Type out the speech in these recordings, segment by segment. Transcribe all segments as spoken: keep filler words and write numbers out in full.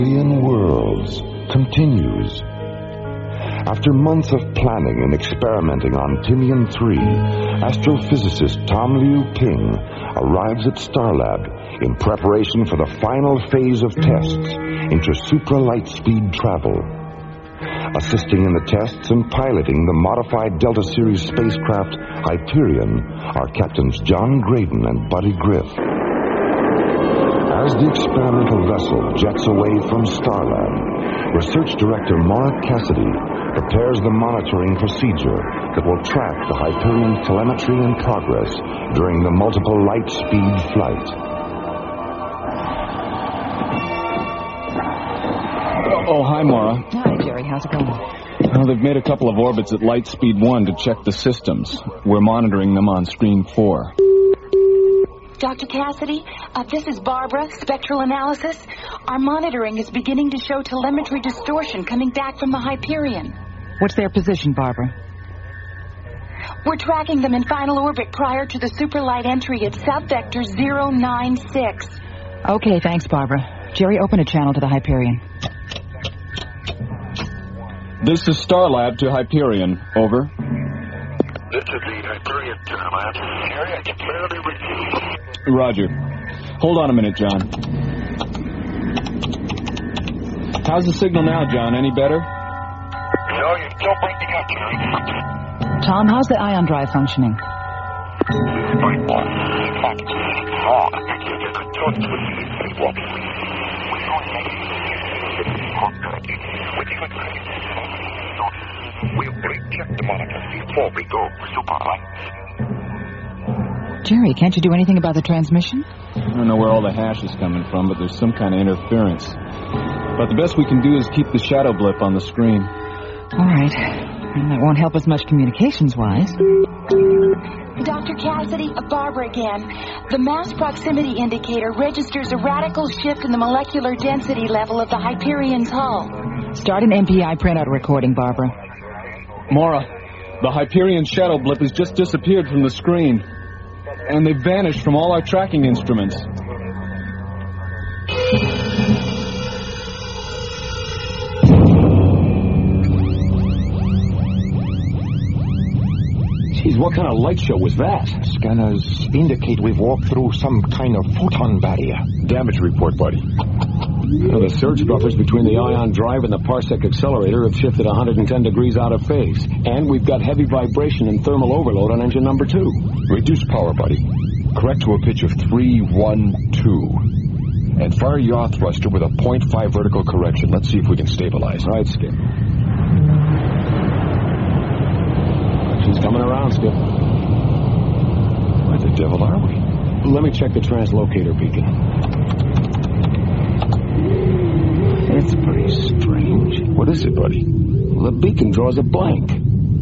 Alien Worlds continues. After months of planning and experimenting on Tinian three, astrophysicist Tom Liu Ping arrives at Starlab in preparation for the final phase of tests into supra-light-speed travel. Assisting in the tests and piloting the modified Delta Series spacecraft Hyperion are Captains John Graydon and Buddy Griff. As the experimental vessel jets away from Starlab, Research Director Maura Cassidy prepares the monitoring procedure that will track the Hyperion telemetry and progress during the multiple light-speed flight. Oh, hi, Maura. Hi, Jerry. How's it going? Well, they've made a couple of orbits at light speed one to check the systems. We're monitoring them on screen four. Doctor Cassidy, uh, this is Barbara, Spectral Analysis. Our monitoring is beginning to show telemetry distortion coming back from the Hyperion. What's their position, Barbara? We're tracking them in final orbit prior to the superlight entry at subvector zero nine six. Okay, thanks, Barbara. Jerry, open a channel to the Hyperion. This is Starlab to Hyperion. Over. This is the Hyperion Starlab. Jerry, I can barely read you. Roger. Hold on a minute, John. How's the signal now, John? Any better? No, you're still breaking up, Jerry. Tom, how's the ion drive functioning? Fine, boss. In fact, oh, I think you could talk to us in sleepwalking. We're going to with the good thing. We'll recheck the monitors before we go super light. Jerry, can't you do anything about the transmission? I don't know where all the hash is coming from, but there's some kind of interference. But the best we can do is keep the shadow blip on the screen. All right. And that won't help us much communications-wise. Doctor Cassidy, Barbara again. The mass proximity indicator registers a radical shift in the molecular density level of the Hyperion's hull. Start an M P I printout recording, Barbara. Maura, the Hyperion shadow blip has just disappeared from the screen. And they've vanished from all our tracking instruments. Geez, what kind of light show was that? Scanners indicate we've walked through some kind of photon barrier. Damage report, buddy. Well, the surge buffers between the ion drive and the parsec accelerator have shifted one hundred ten degrees out of phase. And we've got heavy vibration and thermal overload on engine number two. Reduce power, buddy. Correct to a pitch of three one two. And fire yaw thruster with a point five vertical correction. Let's see if we can stabilize. Right, Skip. She's coming around, Skip. Where the devil are we? Let me check the translocator beacon. It's pretty strange. What is it, buddy? The beacon draws a blank.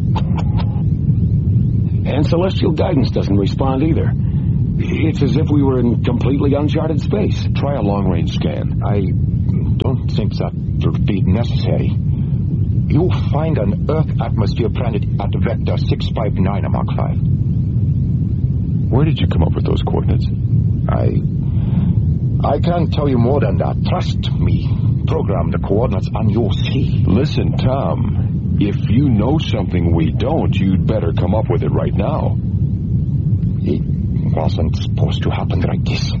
And celestial guidance doesn't respond either. It's as if we were in completely uncharted space. Try a long-range scan. I don't think that would be necessary. You'll find an Earth atmosphere planet at vector six five nine Mach five. Where did you come up with those coordinates? I... I can't tell you more than that. Trust me. Program the coordinates and you'll see. Listen, Tom. If you know something we don't, you'd better come up with it right now. It wasn't supposed to happen like this.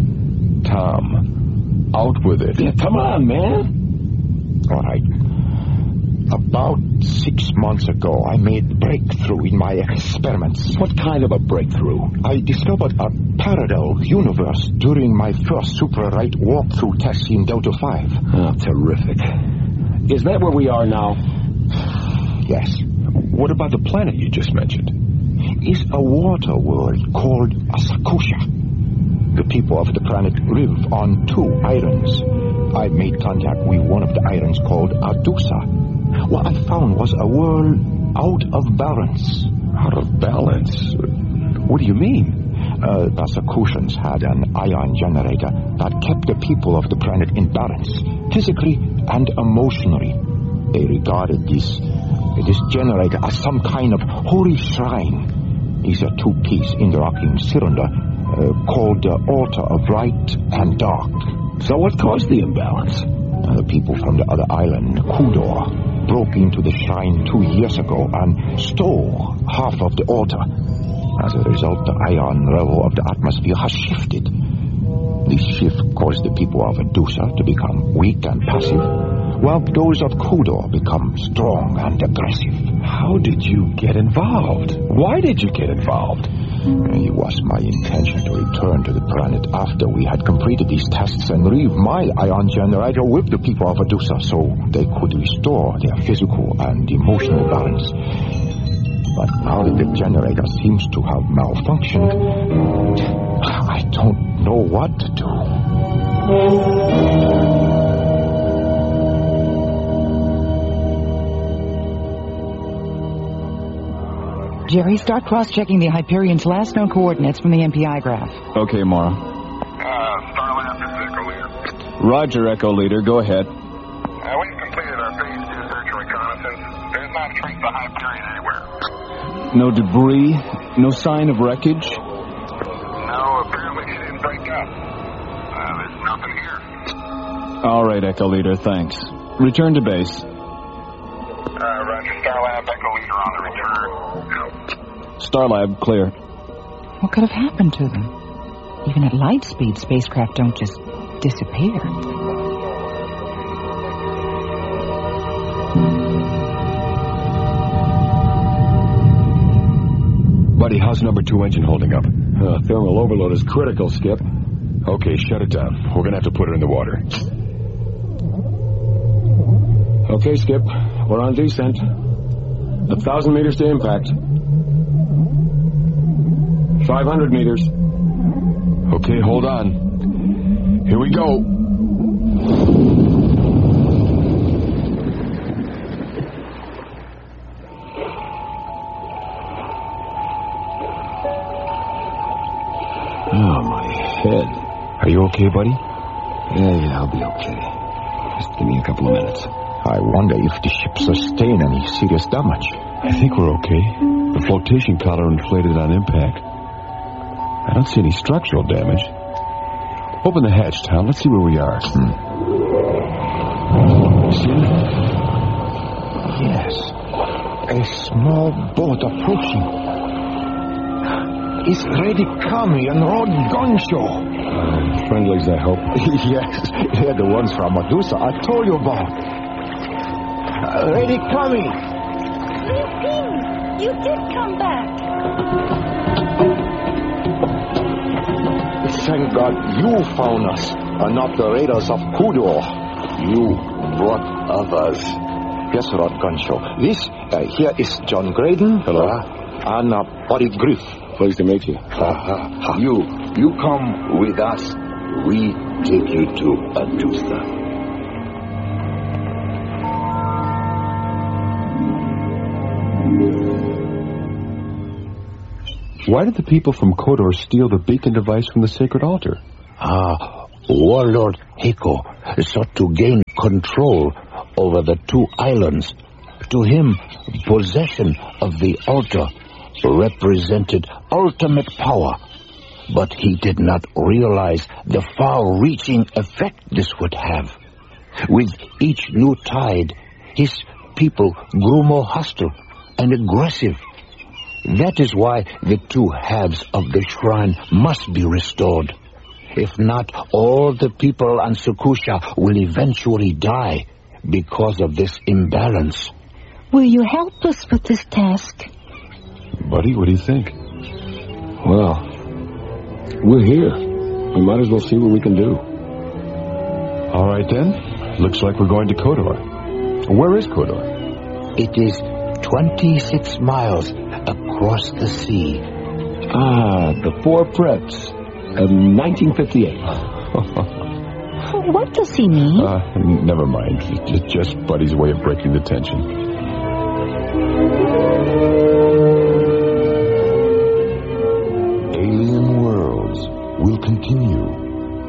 Tom, out with it. Yeah, come on, man. All right. About six months ago, I made a breakthrough in my experiments. What kind of a breakthrough? I discovered a parallel universe during my first super-right walkthrough test in Delta five. Oh, terrific. Is that where we are now? Yes. What about the planet you just mentioned? It's a water world called Asakusha. The people of the planet live on two islands. I made contact with one of the islands called Adusa. What I found was a world out of balance. Out of balance? What do you mean? Uh, the Asakushans had an ion generator that kept the people of the planet in balance, physically and emotionally. They regarded this, this generator as some kind of holy shrine. It's a two-piece interlocking cylinder uh, called the Altar of Light and Dark. So what caused the imbalance? The people from the other island, Kudor, broke into the shrine two years ago and stole half of the altar. As a result, the ion level of the atmosphere has shifted. This shift caused the people of Adusa to become weak and passive, while those of Kudor become strong and aggressive. How did you get involved? Why did you get involved? It was my intention to return to the planet after we had completed these tests and leave my ion generator with the people of Adusa so they could restore their physical and emotional balance. But now that the generator seems to have malfunctioned, I don't know what to do. Jerry, start cross-checking the Hyperion's last known coordinates from the M P I graph. Okay, Mara. Uh, Starlab, this is Echo Leader. Roger, Echo Leader. Go ahead. Uh, we've completed our phase two search and reconnaissance. There's not a trace of Hyperion anywhere. No debris? No sign of wreckage? No, apparently she didn't break up. Uh, there's nothing here. All right, Echo Leader, thanks. Return to base. Uh, Roger, Starlab, Echo Leader on the return. Out. Starlab, clear. What could have happened to them? Even at light speed, spacecraft don't just disappear. Buddy, how's number two engine holding up? Uh, thermal overload is critical, Skip. Okay, shut it down. We're gonna have to put it in the water. Okay, Skip. We're on descent. A thousand meters to impact. Five hundred meters. Okay, hold on. Here we go. Oh, my head. Are you okay, buddy? Yeah, yeah, I'll be okay. Just give me a couple of minutes. I wonder if the ship sustained any serious damage. I think we're okay. The flotation collar inflated on impact. I don't see any structural damage. Open the hatch, Tom. Let's see where we are. Hmm. See it? Yes. A small boat approaching. It's ready Kami and Rod Gonsho. Uh, friendlies, I hope. Yes, they're the ones from Medusa I told you about. Uh, ready Kami. Liu Ping, you did come back. Thank God you found us, and not the raiders of Kudor. You brought others. Yes, Rod Gonsho. This uh, here is John Graydon. Hello. Uh, and uh, Buddy Griff. Pleased to meet you. Uh, you, you come with us. We take you to Adusa. Why did the people from Kodor steal the beacon device from the sacred altar? Ah, Warlord Heko sought to gain control over the two islands. To him, possession of the altar represented ultimate power, but he did not realize the far-reaching effect this would have. With each new tide, his people grew more hostile and aggressive. That is why the two halves of the shrine must be restored. If not, all the people on Sukusha will eventually die because of this imbalance. Will you help us with this task? Buddy, what do you think? Well, we're here. We might as well see what we can do. All right, then. Looks like we're going to Kodor. Where is Kodor? It is twenty-six miles across the sea. Ah, the Four Preps of nineteen fifty-eight. What does he mean? Uh, never mind. It's just Buddy's way of breaking the tension. Alien Worlds will continue.